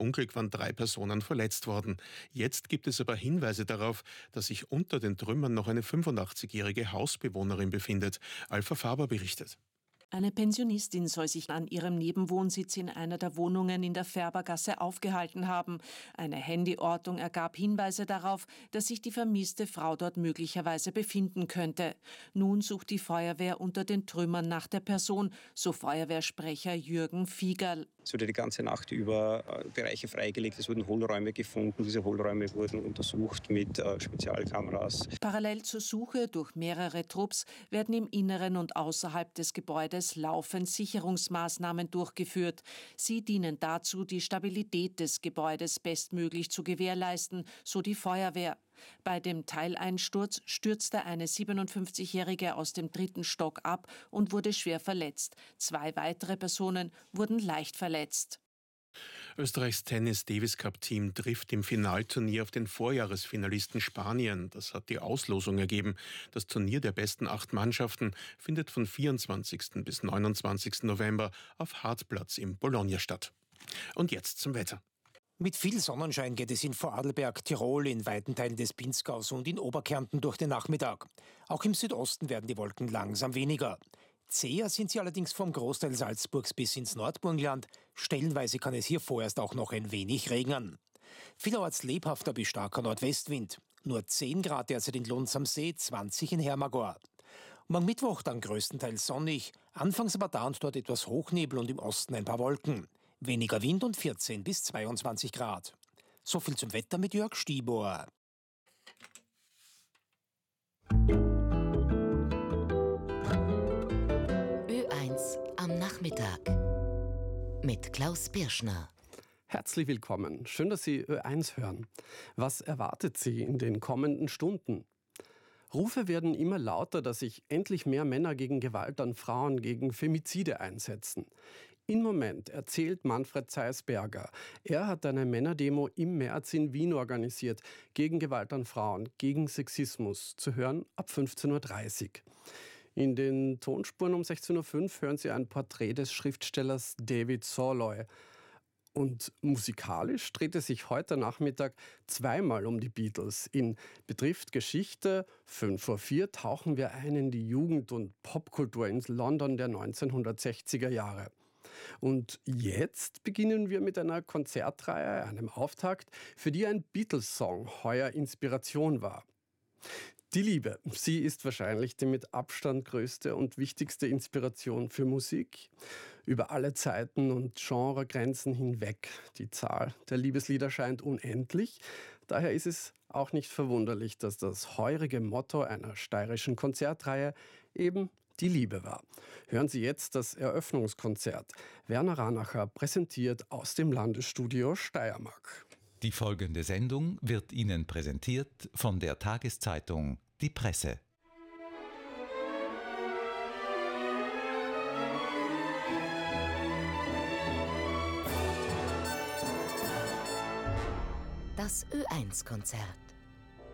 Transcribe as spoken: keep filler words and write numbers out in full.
Unglück waren drei Personen verletzt worden. Jetzt gibt es aber Hinweise darauf, dass sich unter den Trümmern noch eine fünfundachtzigjährige Hausbewohnerin befindet. Alpha Faber berichtet. Eine Pensionistin soll sich an ihrem Nebenwohnsitz in einer der Wohnungen in der Färbergasse aufgehalten haben. Eine Handyortung ergab Hinweise darauf, dass sich die vermisste Frau dort möglicherweise befinden könnte. Nun sucht die Feuerwehr unter den Trümmern nach der Person, so Feuerwehrsprecher Jürgen Fiegerl. Es wurde die ganze Nacht über Bereiche freigelegt, es wurden Hohlräume gefunden. Diese Hohlräume wurden untersucht mit äh, Spezialkameras. Parallel zur Suche durch mehrere Trupps werden im Inneren und außerhalb des Gebäudes laufend Sicherungsmaßnahmen durchgeführt. Sie dienen dazu, die Stabilität des Gebäudes bestmöglich zu gewährleisten, so die Feuerwehr. Bei dem Teileinsturz stürzte eine siebenundfünfzigjährige aus dem dritten Stock ab und wurde schwer verletzt. Zwei weitere Personen wurden leicht verletzt. Österreichs Tennis-Davis-Cup-Team trifft im Finalturnier auf den Vorjahresfinalisten Spanien. Das hat die Auslosung ergeben. Das Turnier der besten acht Mannschaften findet von vierundzwanzigsten bis neunundzwanzigsten November auf Hartplatz in Bologna statt. Und jetzt zum Wetter. Mit viel Sonnenschein geht es in Vorarlberg, Tirol, in weiten Teilen des Pinzgaus und in Oberkärnten durch den Nachmittag. Auch im Südosten werden die Wolken langsam weniger. Zäher sind sie allerdings vom Großteil Salzburgs bis ins Nordburgenland. Stellenweise kann es hier vorerst auch noch ein wenig regnen. Vielerorts lebhafter bis starker Nordwestwind. Nur zehn Grad derzeit in Lunds am See, zwanzig in Hermagor. Und am Mittwoch dann größtenteils sonnig, anfangs aber da und dort etwas Hochnebel und im Osten ein paar Wolken. Weniger Wind und vierzehn bis zweiundzwanzig Grad. So viel zum Wetter mit Jörg Stieber. Ö eins am Nachmittag mit Klaus Birschner. Herzlich willkommen. Schön, dass Sie Ö eins hören. Was erwartet Sie in den kommenden Stunden? Rufe werden immer lauter, dass sich endlich mehr Männer gegen Gewalt an Frauen, gegen Femizide einsetzen. Im Moment erzählt Manfred Zeisberger. Er hat eine Männerdemo im März in Wien organisiert, gegen Gewalt an Frauen, gegen Sexismus, zu hören ab fünfzehn Uhr dreißig. In den Tonspuren um sechzehn Uhr fünf hören Sie ein Porträt des Schriftstellers David Soloy. Und musikalisch dreht es sich heute Nachmittag zweimal um die Beatles. In Betrifft Geschichte, fünf vor vier, tauchen wir ein in die Jugend- und Popkultur ins London der neunzehnhundertsechziger Jahre. Und jetzt beginnen wir mit einer Konzertreihe, einem Auftakt, für die ein Beatles-Song heuer Inspiration war. Die Liebe, sie ist wahrscheinlich die mit Abstand größte und wichtigste Inspiration für Musik. Über alle Zeiten und Genregrenzen hinweg. Die Zahl der Liebeslieder scheint unendlich. Daher ist es auch nicht verwunderlich, dass das heurige Motto einer steirischen Konzertreihe eben die Liebe war. Hören Sie jetzt das Eröffnungskonzert. Werner Ranacher präsentiert aus dem Landesstudio Steiermark. Die folgende Sendung wird Ihnen präsentiert von der Tageszeitung Die Presse. Das Ö eins Konzert.